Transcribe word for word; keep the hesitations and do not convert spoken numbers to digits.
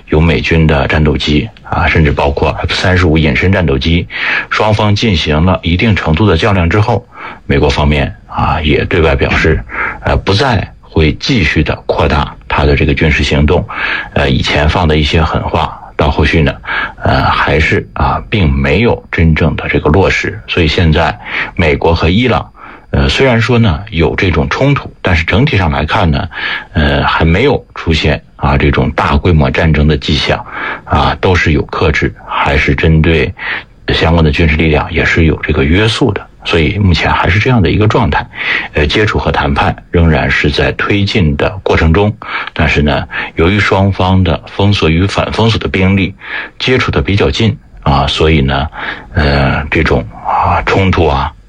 有美军的战斗机啊，甚至包括 F 三十五 隐身战斗机，双方进行了一定程度的较量之后，美国方面啊也对外表示，呃，不再会继续的扩大它的这个军事行动，呃，以前放的一些狠话，到后续呢，呃，还是啊，并没有真正的这个落实。所以现在美国和伊朗，呃，虽然说呢有这种冲突，但是整体上来看呢，呃，还没有出现啊这种大规模战争的迹象，啊，都是有克制，还是针对相关的军事力量也是有这个约束的。所以目前还是这样的一个状态，呃，接触和谈判仍然是在推进的过程中，但是呢，由于双方的封锁与反封锁的兵力接触的比较近啊，所以呢，呃，这种啊冲突啊